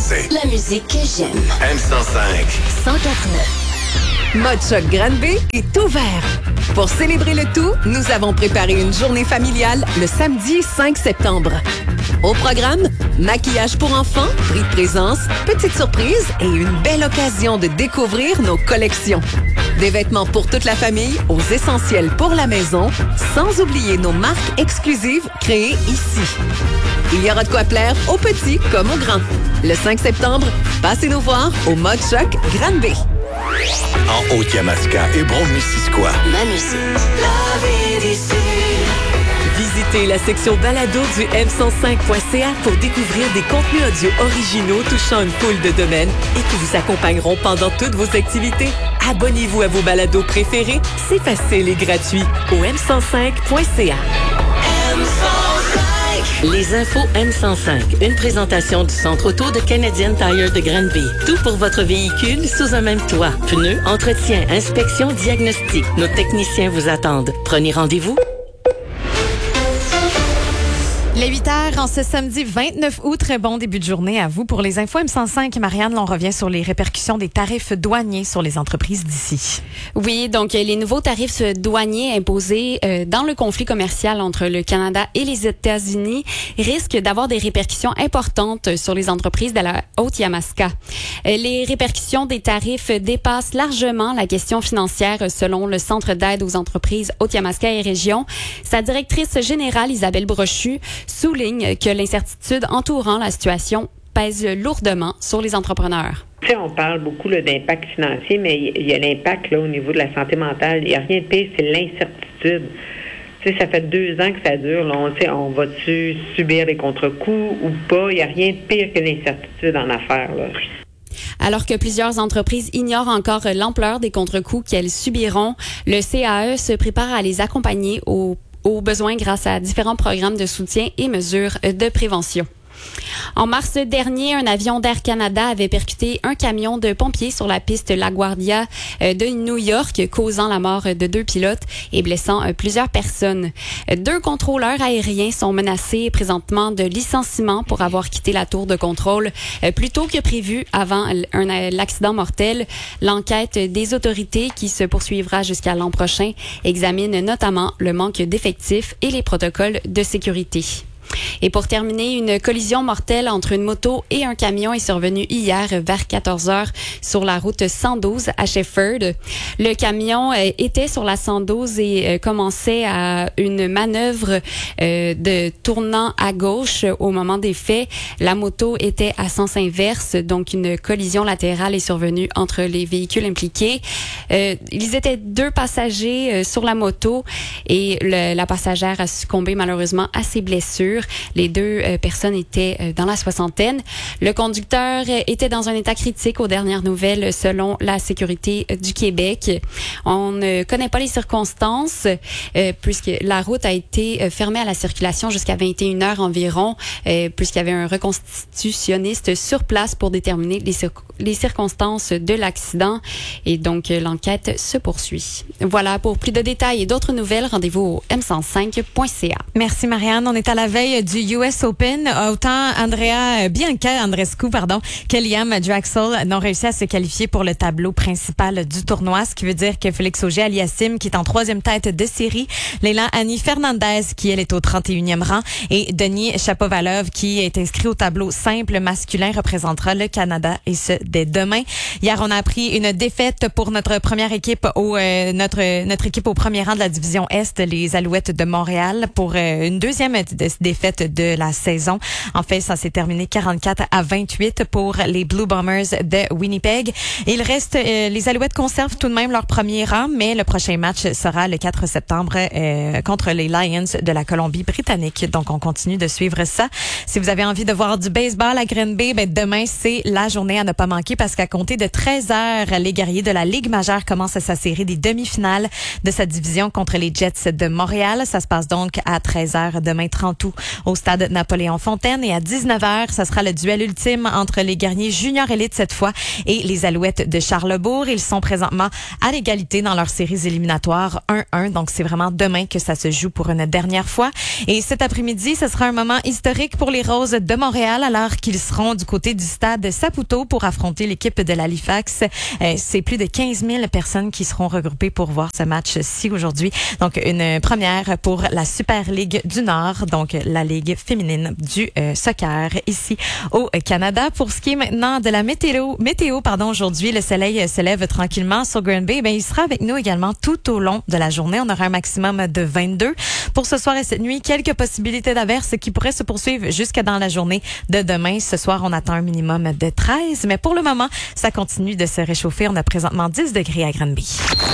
français. La musique que j'aime. M105. 104.9. Mode Choc Granby est ouvert. Pour célébrer le tout, nous avons préparé une journée familiale le samedi 5 septembre. Au programme, maquillage pour enfants, prix de présence, petites surprises et une belle occasion de découvrir nos collections. Des vêtements pour toute la famille, aux essentiels pour la maison, sans oublier nos marques exclusives créées ici. Il y aura de quoi plaire aux petits comme aux grands. Le 5 septembre, passez nous voir au Mode Choc Granby. En Haute-Yamaska, Hébron-Missisquoi. Ma musique. Visitez la section balado du m105.ca pour découvrir des contenus audio originaux touchant une foule de domaines et qui vous accompagneront pendant toutes vos activités. Abonnez-vous à vos balados préférés, c'est facile et gratuit au m105.ca. Les infos M105, une présentation du Centre auto de Canadian Tire de Granby. Tout pour votre véhicule sous un même toit. Pneus, entretien, inspection, diagnostic. Nos techniciens vous attendent. Prenez rendez-vous. Les 8 heures en ce samedi 29 août. Très bon début de journée à vous. Pour les infos M105, Marianne, on revient sur les répercussions des tarifs douaniers sur les entreprises d'ici. Oui, donc les nouveaux tarifs douaniers imposés dans le conflit commercial entre le Canada et les États-Unis risquent d'avoir des répercussions importantes sur les entreprises de la Haute-Yamaska. Les répercussions des tarifs dépassent largement la question financière selon le Centre d'aide aux entreprises Haute-Yamaska et Région. Sa directrice générale, Isabelle Brochu, souligne que l'incertitude entourant la situation pèse lourdement sur les entrepreneurs. Tu sais, on parle beaucoup là, d'impact financier, mais il y a l'impact là, au niveau de la santé mentale. Il n'y a rien de pire, c'est l'incertitude. Tu sais, ça fait 2 ans que ça dure. Là, on va-tu subir les contre-coups ou pas? Il n'y a rien de pire que l'incertitude en affaires, là. Alors que plusieurs entreprises ignorent encore l'ampleur des contre-coups qu'elles subiront, le CAE se prépare à les accompagner aux besoins grâce à différents programmes de soutien et mesures de prévention. En mars dernier, un avion d'Air Canada avait percuté un camion de pompiers sur la piste LaGuardia de New York, causant la mort de 2 pilotes et blessant plusieurs personnes. 2 contrôleurs aériens sont menacés présentement de licenciement pour avoir quitté la tour de contrôle plus tôt que prévu avant l'accident mortel. L'enquête des autorités, qui se poursuivra jusqu'à l'an prochain, examine notamment le manque d'effectifs et les protocoles de sécurité. Et pour terminer, une collision mortelle entre une moto et un camion est survenue hier vers 14h sur la route 112 à Shefford. Le camion était sur la 112 et commençait à une manœuvre de tournant à gauche au moment des faits. La moto était à sens inverse, donc une collision latérale est survenue entre les véhicules impliqués. Ils étaient 2 passagers sur la moto et la passagère a succombé malheureusement à ses blessures. Les 2 personnes étaient dans la soixantaine. Le conducteur était dans un état critique aux dernières nouvelles selon la Sécurité du Québec. On ne connaît pas les circonstances puisque la route a été fermée à la circulation jusqu'à 21h environ puisqu'il y avait un reconstitutionniste sur place pour déterminer les circonstances de l'accident et donc l'enquête se poursuit. Voilà, pour plus de détails et d'autres nouvelles, rendez-vous au m105.ca. Merci Marianne. On est à la veille du US Open. Autant Bianca Andreescu, que Liam Draxl n'ont réussi à se qualifier pour le tableau principal du tournoi, ce qui veut dire que Félix Auger-Aliassime, qui est en 3e tête de série, Leila Annie Fernandez, qui elle est au 31e rang, et Denis Shapovalov, qui est inscrit au tableau simple masculin, représentera le Canada, et ce dès demain. Hier, on a appris une défaite pour notre première équipe notre équipe au premier rang de la division Est, les Alouettes de Montréal, pour une 2e défaite de la saison. En fait, ça s'est terminé 44-28 pour les Blue Bombers de Winnipeg. Il reste, les Alouettes conservent tout de même leur premier rang, mais le prochain match sera le 4 septembre contre les Lions de la Colombie-Britannique. Donc, on continue de suivre ça. Si vous avez envie de voir du baseball à Granby, demain, c'est la journée à ne pas manquer parce qu'à compter de 13h, les guerriers de la Ligue majeure commencent sa série des demi-finales de sa division contre les Jets de Montréal. Ça se passe donc à 13h demain 30 août au stade Napoléon-Fontaine. Et à 19h, ça sera le duel ultime entre les Guerriers junior élite cette fois et les Alouettes de Charlesbourg. Ils sont présentement à l'égalité dans leurs séries éliminatoires 1-1. Donc, c'est vraiment demain que ça se joue pour une dernière fois. Et cet après-midi, ce sera un moment historique pour les Roses de Montréal alors qu'ils seront du côté du stade Saputo pour affronter l'équipe de l'Halifax. C'est plus de 15 000 personnes qui seront regroupées pour voir ce match-ci aujourd'hui. Donc, une première pour la Super Ligue du Nord, donc la Ligue féminine du soccer ici au Canada. Pour ce qui est maintenant de la météo, aujourd'hui, le soleil se lève tranquillement sur Granby. Il sera avec nous également tout au long de la journée. On aura un maximum de 22. Pour ce soir et cette nuit, quelques possibilités d'averses qui pourraient se poursuivre jusqu'à dans la journée de demain. Ce soir, on attend un minimum de 13. Mais pour le moment, ça continue de se réchauffer. On a présentement 10 degrés à Granby.